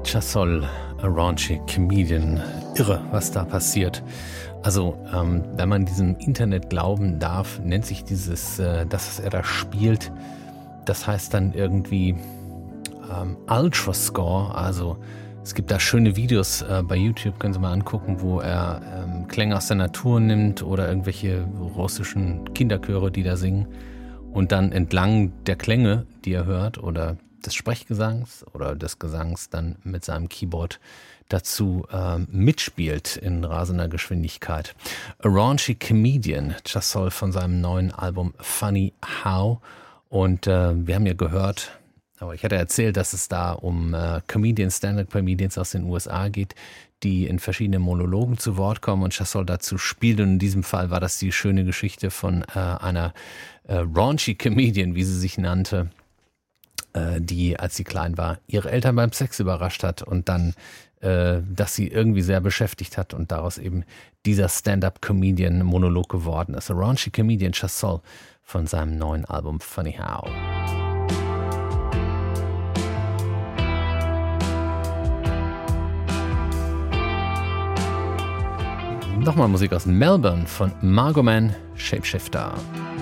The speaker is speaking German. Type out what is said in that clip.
Chasol, a raunchy Comedian. Irre, was da passiert. Also, wenn man diesem Internet glauben darf, nennt sich dieses, das, was er da spielt, das heißt dann irgendwie Ultrascore. Also, es gibt da schöne Videos bei YouTube, können Sie mal angucken, wo er Klänge aus der Natur nimmt oder irgendwelche russischen Kinderchöre, die da singen. Und dann entlang der Klänge, die er hört, oder des Sprechgesangs oder des Gesangs dann mit seinem Keyboard dazu mitspielt in rasender Geschwindigkeit. A Raunchy Comedian, Chasol von seinem neuen Album Funny How. Und wir haben ja gehört, aber ich hatte erzählt, dass es da um Stand-up-Comedians aus den USA geht, die in verschiedenen Monologen zu Wort kommen und Chasol dazu spielt. Und in diesem Fall war das die schöne Geschichte von einer raunchy Comedian, wie sie sich nannte, die, als sie klein war, ihre Eltern beim Sex überrascht hat und dann, dass sie irgendwie sehr beschäftigt hat und daraus eben dieser Stand-up-Comedian-Monolog geworden ist. A Raunchy Comedian, Chasol von seinem neuen Album Funny How. Nochmal Musik aus Melbourne von Margot Man, Shapeshifter.